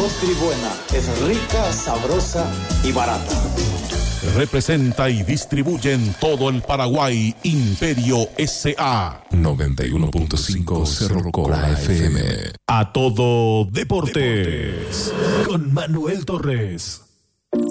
Nutribuena es rica, sabrosa y barata. Representa y distribuye en todo el Paraguay Imperio S.A. 91.5 Cerro Cora FM. A todo deportes. Con Manuel Torres.